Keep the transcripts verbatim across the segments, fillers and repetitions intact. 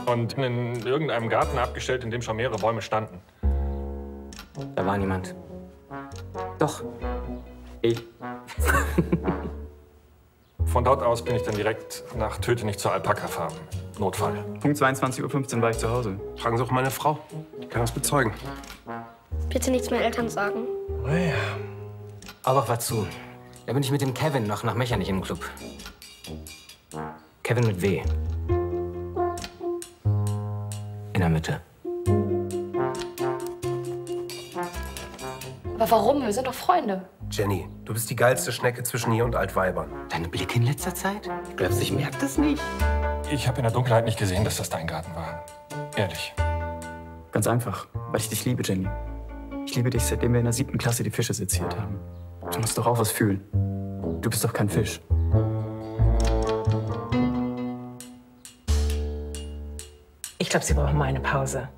Und in irgendeinem Garten abgestellt, in dem schon mehrere Bäume standen. Da war niemand. Doch. Ich. Von dort aus bin ich dann direkt nach Tötenich zur Alpaka-Farm. Notfall. Punkt zweiundzwanzig Uhr fünfzehn war ich zu Hause. Fragen Sie auch meine Frau. Die kann das bezeugen. Bitte nichts meinen Eltern sagen. Oh ja. Aber was zu. Da bin ich mit dem Kevin noch nach Mechernich im Club. Kevin mit W. In der Mitte. Aber warum? Wir sind doch Freunde. Jenny, du bist die geilste Schnecke zwischen hier und Altweibern. Deine Blicke in letzter Zeit? Glaubst du, ich merk das nicht? Ich habe in der Dunkelheit nicht gesehen, dass das dein Garten war. Ehrlich. Ganz einfach, weil ich dich liebe, Jenny. Ich liebe dich, seitdem wir in der siebten Klasse die Fische seziert haben. Du musst doch auch was fühlen. Du bist doch kein Fisch. Ich glaube, Sie brauchen mal eine Pause.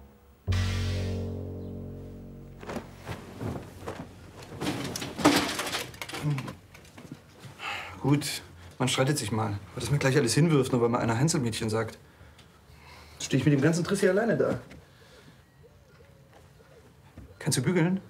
Gut, man streitet sich mal. Aber dass man gleich alles hinwirft, nur weil man einer Hänselmädchen sagt. Jetzt stehe ich mit dem ganzen Triss hier alleine da. Kannst du bügeln?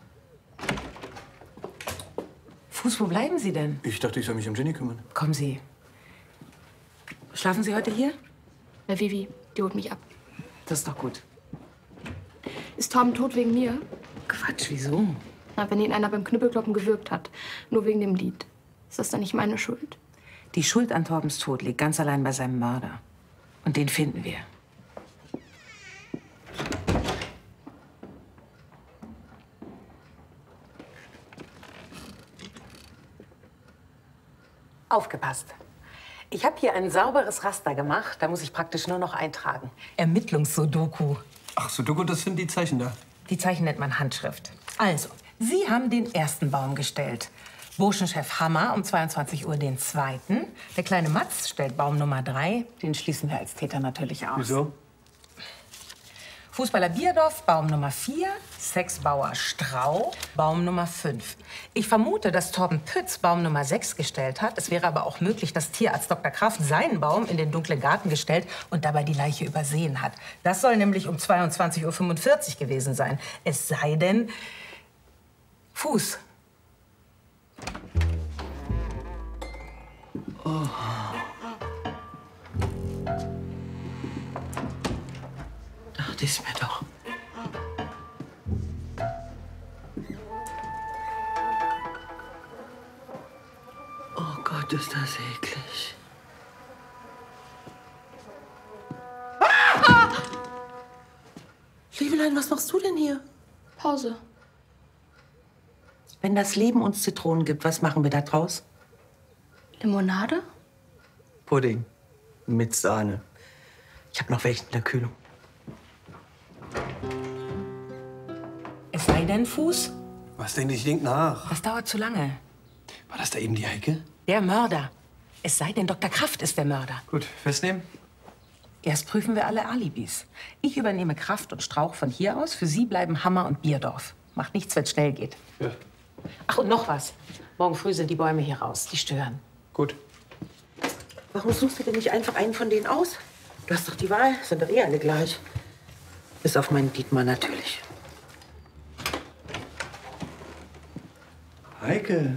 Fuß, wo bleiben Sie denn? Ich dachte, ich soll mich um Jenny kümmern. Kommen Sie. Schlafen Sie heute hier? Na, Vivi, die holt mich ab. Das ist doch gut. Ist Torben tot wegen mir? Quatsch, wieso? Na, wenn ihn einer beim Knüppelkloppen gewürgt hat. Nur wegen dem Lied. Ist das dann nicht meine Schuld? Die Schuld an Torbens Tod liegt ganz allein bei seinem Mörder. Und den finden wir. Aufgepasst. Ich habe hier ein sauberes Raster gemacht. Da muss ich praktisch nur noch eintragen. Ermittlungs-Sudoku. Ach, Sudoku, das sind die Zeichen da. Die Zeichen nennt man Handschrift. Also, Sie haben den ersten Baum gestellt. Burschenchef Hammer um zweiundzwanzig Uhr den zweiten. Der kleine Matz stellt Baum Nummer drei. Den schließen wir als Täter natürlich aus. Wieso? Fußballer Bierdorf, Baum Nummer vier. Sexbauer Strau, Baum Nummer fünf. Ich vermute, dass Torben Pütz Baum Nummer sechs gestellt hat. Es wäre aber auch möglich, dass Tierarzt Doktor Kraft seinen Baum in den dunklen Garten gestellt und dabei die Leiche übersehen hat. Das soll nämlich um zweiundzwanzig Uhr fünfundvierzig gewesen sein. Es sei denn... Fuß. Oh. Dachte ich's mir doch. Oh Gott, ist das eklig. Ah! Liebelein, was machst du denn hier? Pause. Wenn das Leben uns Zitronen gibt, was machen wir da draus? Limonade? Pudding. Mit Sahne. Ich habe noch welchen in der Kühlung. Es sei denn, Fuß. Was denn? Ich denk nach. Das dauert zu lange. War das da eben die Heike? Der Mörder. Es sei denn, Doktor Kraft ist der Mörder. Gut, festnehmen. Erst prüfen wir alle Alibis. Ich übernehme Kraft und Strauch von hier aus. Für Sie bleiben Hammer und Bierdorf. Macht nichts, wenn es schnell geht. Ja. Ach, und noch was. Morgen früh sind die Bäume hier raus. Die stören. Gut. Warum suchst du denn nicht einfach einen von denen aus? Du hast doch die Wahl. Sind doch eh alle gleich. Bis auf meinen Dietmar natürlich. Heike.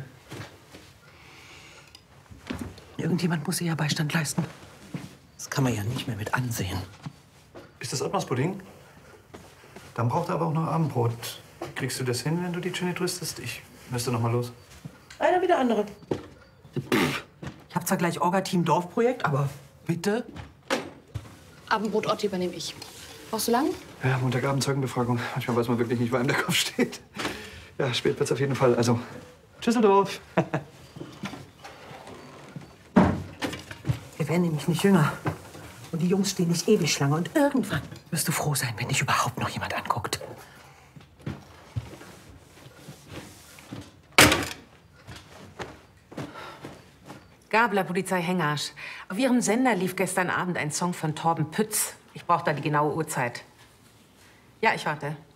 Irgendjemand muss ihr ja Beistand leisten. Das kann man ja nicht mehr mit ansehen. Ist das Erdnusspudding? Dann braucht er aber auch noch Abendbrot. Kriegst du das hin, wenn du die Jenny tröstest? Ich müsste noch mal los. Einer wie der andere. Ich hab zwar gleich Orga-Team Dorfprojekt, aber bitte. Abendbrot Otti übernehme ich. Brauchst du lang? Ja, Montagabend Zeugenbefragung. Manchmal weiß man wirklich nicht, wo einem der Kopf steht. Ja, spät wird's auf jeden Fall. Also, Tschüsseldorf. Wir werden nämlich nicht jünger. Und die Jungs stehen nicht ewig Schlange. Und irgendwann wirst du froh sein, wenn dich überhaupt noch jemand anguckt. Gabler, Polizei Hengasch. Auf Ihrem Sender lief gestern Abend ein Song von Torben Pütz. Ich brauche da die genaue Uhrzeit. Ja, ich warte.